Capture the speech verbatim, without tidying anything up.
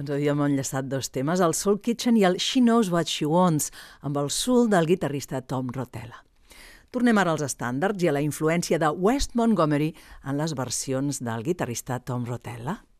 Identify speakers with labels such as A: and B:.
A: Doncs havíem enllaçat dos temes, el Soul Kitchen i el She Knows What She Wants, amb el soul del guitarrista Tom Rotella. Tornem ara als estàndards i a la influència de West Montgomery en les versions del guitarrista Tom Rotella.